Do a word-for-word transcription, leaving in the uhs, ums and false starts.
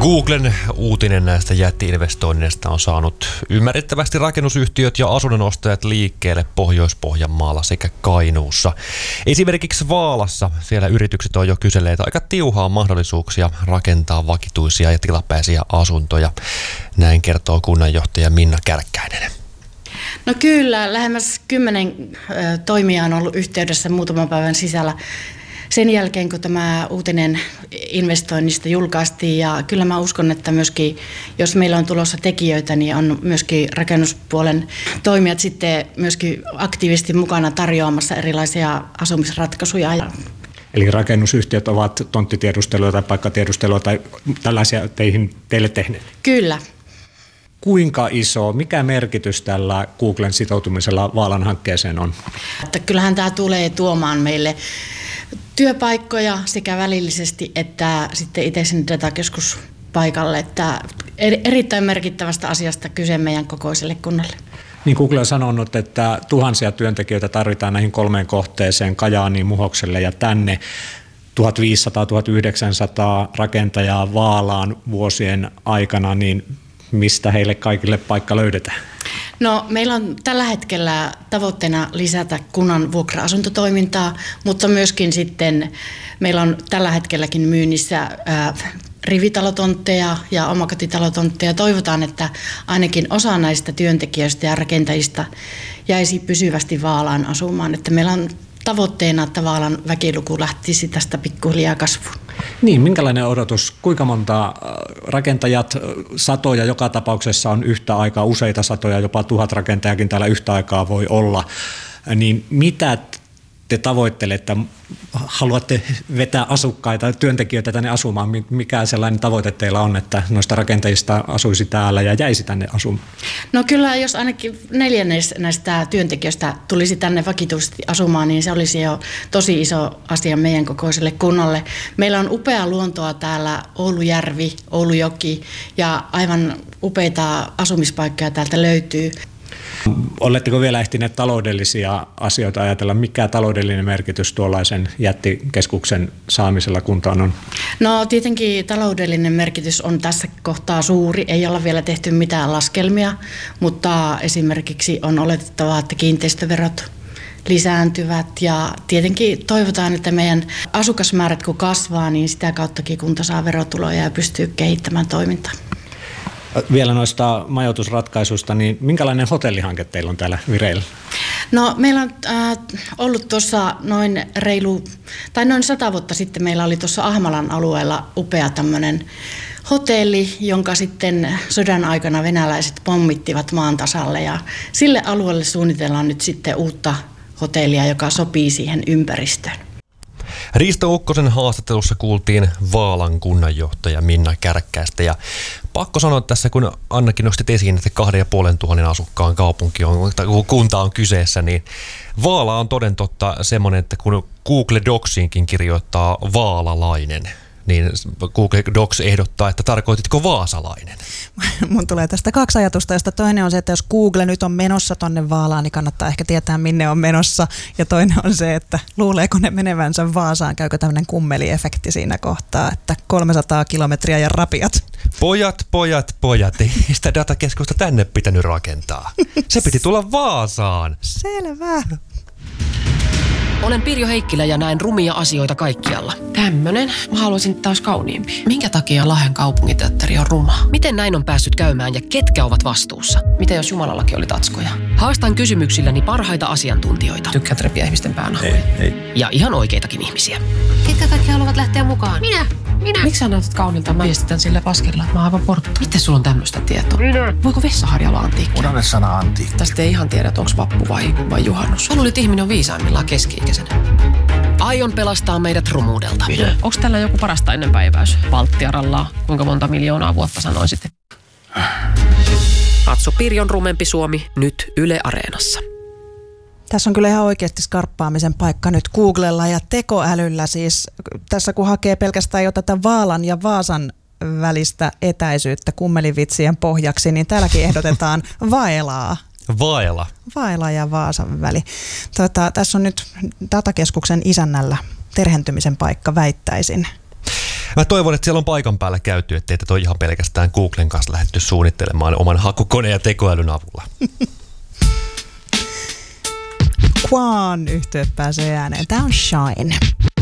Googlen uutinen näistä jätti-investoinneista on saanut ymmärrettävästi rakennusyhtiöt ja asunnonostajat liikkeelle Pohjois-Pohjanmaalla sekä Kainuussa. Esimerkiksi Vaalassa siellä yritykset on jo kyselleet aika tiuhaa mahdollisuuksia rakentaa vakituisia ja tilapäisiä asuntoja. Näin kertoo kunnanjohtaja Minna Kärkkäinen. No kyllä, lähemmäs kymmenen toimijaa on ollut yhteydessä muutaman päivän sisällä sen jälkeen, kun tämä uutinen investoinnista julkaistiin. Ja kyllä mä uskon, että myöskin, jos meillä on tulossa tekijöitä, niin on myöskin rakennuspuolen toimijat sitten myöskin aktiivisesti mukana tarjoamassa erilaisia asumisratkaisuja. Eli rakennusyhtiöt ovat tonttitiedustelua tai paikkatiedustelua tai tällaisia teihin, teille tehneet? Kyllä. Kuinka iso, mikä merkitys tällä Googlen sitoutumisella Vaalan hankkeeseen on? Että kyllähän tämä tulee tuomaan meille työpaikkoja sekä välillisesti että sitten itse sen datakeskuspaikalle. Että erittäin merkittävästä asiasta kyse meidän kokoiselle kunnalle. Niin Google on sanonut, että tuhansia työntekijöitä tarvitaan näihin kolmeen kohteeseen, Kajaaniin, Muhokselle ja tänne. tuhatviisisataa tuhatyhdeksänsataa rakentajaa Vaalaan vuosien aikana, niin mistä heille kaikille paikka löydetään? No, meillä on tällä hetkellä tavoitteena lisätä kunnan vuokra-asuntotoimintaa, mutta myöskin sitten meillä on tällä hetkelläkin myynnissä ää, rivitalotontteja ja omakotitalotontteja. Toivotaan, että ainakin osa näistä työntekijöistä ja rakentajista jäisi pysyvästi Vaalaan asumaan. Että meillä on tavoitteena, että Vaalan väkiluku lähtisi tästä pikkuhiljaa kasvuun. Niin, minkälainen odotus? Kuinka monta rakentajat, satoja joka tapauksessa on yhtä aikaa, useita satoja, jopa tuhat rakentajakin täällä yhtä aikaa voi olla. Niin mitä te tavoittelette? Haluatte vetää asukkaita, työntekijöitä tänne asumaan? Mikä sellainen tavoite teillä on, että noista rakentajista asuisi täällä ja jäisi tänne asumaan? No kyllä, jos ainakin neljännes näistä työntekijöistä tulisi tänne vakituisesti asumaan, niin se olisi jo tosi iso asia meidän kokoiselle kunnalle. Meillä on upea luontoa täällä, Oulujärvi, Oulujoki ja aivan upeita asumispaikkoja täältä löytyy. Oletteko vielä ehtineet taloudellisia asioita ajatella? Mikä taloudellinen merkitys tuollaisen jättikeskuksen saamisella kuntaan on? No tietenkin taloudellinen merkitys on tässä kohtaa suuri. Ei olla vielä tehty mitään laskelmia, mutta esimerkiksi on oletettavaa, että kiinteistöverot lisääntyvät ja tietenkin toivotaan, että meidän asukasmäärät kun kasvaa, niin sitä kauttakin kunta saa verotuloja ja pystyy kehittämään toimintaa. Vielä noista majoitusratkaisuista, niin minkälainen hotellihanke teillä on täällä vireillä? No meillä on äh, ollut tuossa noin reilu, tai noin sata vuotta sitten meillä oli tuossa Ahmalan alueella upea tämmöinen hotelli, jonka sitten sodan aikana venäläiset pommittivat maan tasalle ja sille alueelle suunnitellaan nyt sitten uutta hotellia, joka sopii siihen ympäristöön. Risto Ukkosen haastattelussa kuultiin Vaalan kunnanjohtaja Minna Kärkkäistä ja pakko sanoa tässä, kun Annakin nostit esiin, että kahden ja puolen tuhannen asukkaan kaupunki on, tai kunta on kyseessä, niin Vaala on toden totta semmoinen, että kun Google Docsiinkin kirjoittaa vaalalainen, niin Google Docs ehdottaa, että tarkoititko vaasalainen? Mun tulee tästä kaksi ajatusta, josta toinen on se, että jos Google nyt on menossa tonne Vaalaan, niin kannattaa ehkä tietää, minne on menossa. Ja toinen on se, että luuleeko ne menevänsä Vaasaan, käykö tämmöinen kummeliefekti siinä kohtaa, että kolmesataa kilometriä ja rapiat. Pojat, pojat, pojat, ei sitä datakeskusta tänne pitänyt rakentaa. Se piti tulla Vaasaan. Selvä. Olen Pirjo Heikkilä ja näen rumia asioita kaikkialla. Tämmönen. Mä haluaisin taas kauniimpi. Minkä takia Lahden kaupunginteatteri on ruma? Miten näin on päässyt käymään ja ketkä ovat vastuussa? Mitä jos Jumalallakin oli tatskoja? Haastan kysymyksilläni parhaita asiantuntijoita. Tykkäät repiä ihmisten pään Ei, ei. Ja ihan oikeitakin ihmisiä. Ketkä kaikki haluavat lähteä mukaan? Minä! Minä! Miksi sä näytät kaunilta? Mä viestitän sille paskella, että mä oon aivan porttu. Miten sulla on tämmöistä tietoa? Minä! Voiko vessaharja olla antiikki? Unohda sana antiikki. Tästä ei ihan tiedä, että onko vappu vai, vai juhannus. Mä luulin, että ihminen on viisaimmillaan keski-ikäisenä. Aion pelastaa meidät rumuudelta. Minä? Onko tällä joku parasta ennenpäiväys? Valttiaralla, kuinka monta miljoonaa vuotta sanoisit? Katso Pirjon rumempi Suomi nyt Yle Areenassa. Tässä on kyllä ihan oikeasti skarppaamisen paikka nyt Googlella ja tekoälyllä. Siis tässä kun hakee pelkästään jo tätä Vaalan ja Vaasan välistä etäisyyttä kummelivitsien pohjaksi, niin täälläkin ehdotetaan vaelaa. Vaela. Vaela ja Vaasan väli. Tota, tässä on nyt datakeskuksen isännällä terhentymisen paikka, väittäisin. Mä toivon, että siellä on paikan päällä käyty, ettei tätä ole ihan pelkästään Googlen kanssa lähdetty suunnittelemaan oman hakukoneen ja tekoälyn avulla. Quan yhtyeet pääsee ääneen. Tää on Shine.